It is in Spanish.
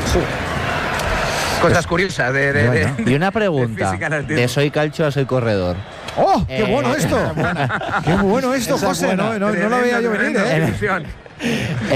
Cosas curiosas Y una pregunta, de soy calcho a soy corredor. ¡Oh, qué bueno esto! ¡Qué bueno esto, José! No lo veía yo venir, ¿eh?